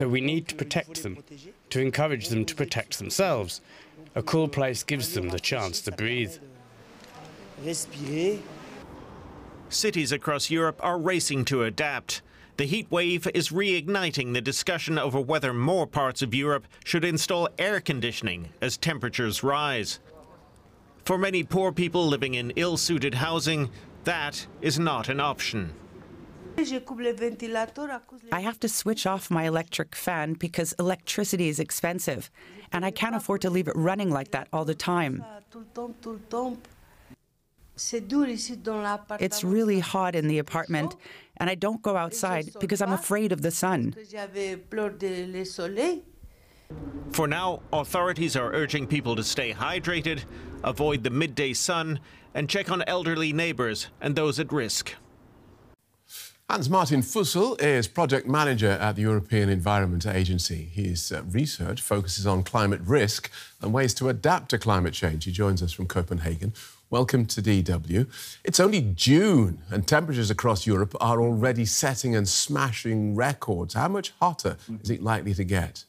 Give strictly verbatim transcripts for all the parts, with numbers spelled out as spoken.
But we need to protect them, to encourage them to protect themselves. A cool place gives them the chance to breathe. Cities across Europe are racing to adapt. The heat wave is reigniting the discussion over whether more parts of Europe should install air conditioning as temperatures rise. For many poor people living in ill-suited housing, that is not an option. I have to switch off my electric fan because electricity is expensive, and I can't afford to leave it running like that all the time. It's really hot in the apartment, and I don't go outside because I'm afraid of the sun. For now, authorities are urging people to stay hydrated, avoid the midday sun, and check on elderly neighbours and those at risk. Hans-Martin Fussel is project manager at the European Environment Agency. His uh, research focuses on climate risk and ways to adapt to climate change. He joins us from Copenhagen. Welcome to D W. It's only June and temperatures across Europe are already setting and smashing records. How much hotter is it likely to get?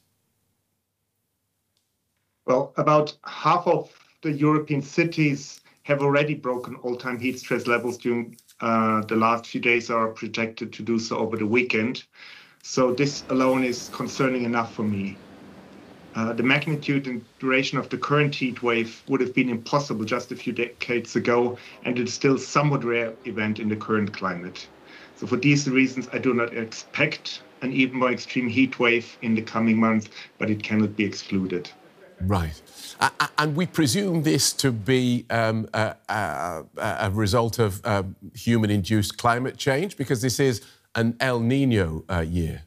Well, about half of the European cities have already broken all-time heat stress levels during uh, the last few days, are projected to do so over the weekend. So this alone is concerning enough for me. Uh, the magnitude and duration of the current heat wave would have been impossible just a few decades ago, and it's still a somewhat rare event in the current climate. So for these reasons, I do not expect an even more extreme heat wave in the coming months, but it cannot be excluded. Right. Uh, and we presume this to be um, a, a, a result of uh, human-induced climate change, because this is an El Nino uh, year.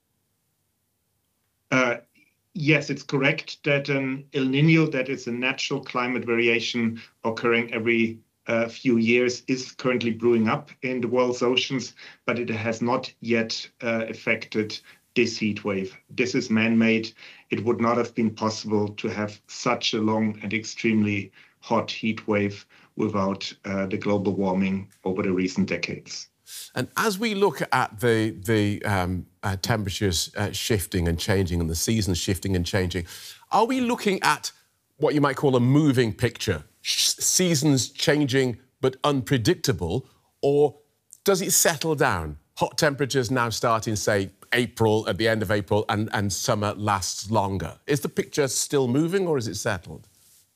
Uh, yes, it's correct that an El Nino, that is a natural climate variation occurring every uh, few years, is currently brewing up in the world's oceans, but it has not yet uh, affected this heat wave. This is man-made. It would not have been possible to have such a long and extremely hot heat wave without uh, the global warming over the recent decades. And as we look at the, the um, uh, temperatures uh, shifting and changing and the seasons shifting and changing, are we looking at what you might call a moving picture? Seasons changing but unpredictable, or does it settle down? Hot temperatures now start in, say, April, at the end of April, and, and summer lasts longer. Is the picture still moving, or is it settled?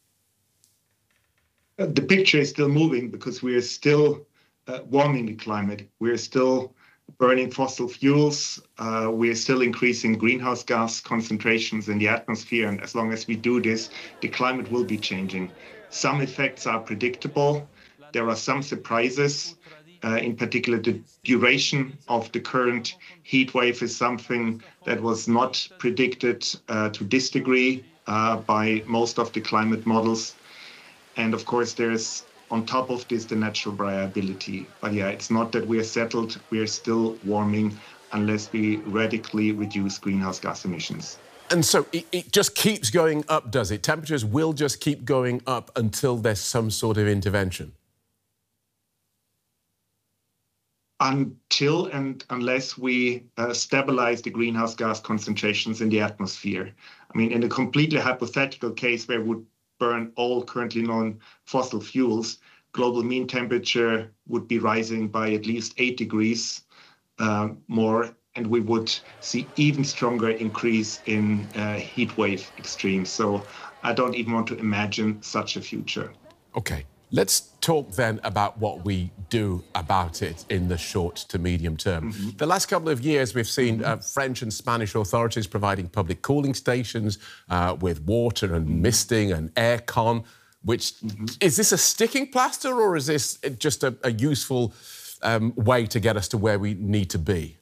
Uh, the picture is still moving because we are still uh, warming the climate. We are still burning fossil fuels. Uh, we are still increasing greenhouse gas concentrations in the atmosphere. And as long as we do this, the climate will be changing. Some effects are predictable. There are some surprises. Uh, in particular, the duration of the current heat wave is something that was not predicted uh, to this degree uh, by most of the climate models. And of course, there's on top of this the natural variability. But yeah, it's not that we are settled. We are still warming unless we radically reduce greenhouse gas emissions. And so it, it just keeps going up, does it? Temperatures will just keep going up until there's some sort of intervention? Until and unless we uh, stabilize the greenhouse gas concentrations in the atmosphere. I mean, in a completely hypothetical case where we would burn all currently known fossil fuels, global mean temperature would be rising by at least eight degrees uh, more, and we would see even stronger increase in uh, heat wave extremes. So I don't even want to imagine such a future. OK. Let's talk then about what we do about it in the short to medium term. Mm-hmm. The last couple of years, we've seen mm-hmm. uh, French and Spanish authorities providing public cooling stations uh, with water and mm-hmm. misting and air con, which... Mm-hmm. Is this a sticking plaster, or is this just a, a useful um, way to get us to where we need to be?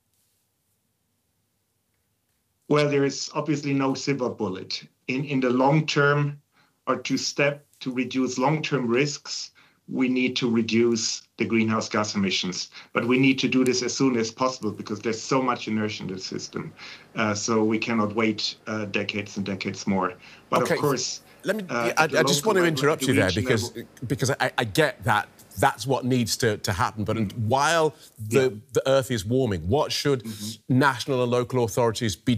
Well, there is obviously no silver bullet. In, in the long term, or to step to reduce long-term risks, we need to reduce the greenhouse gas emissions. But we need to do this as soon as possible because there's so much inertia in the system. Uh, so we cannot wait uh, decades and decades more. But okay. of course... Let me. Uh, I, I just want to interrupt you there because, because I, I get that that's what needs to, to happen. But while the, Yeah. the Earth is warming, what should mm-hmm. national and local authorities be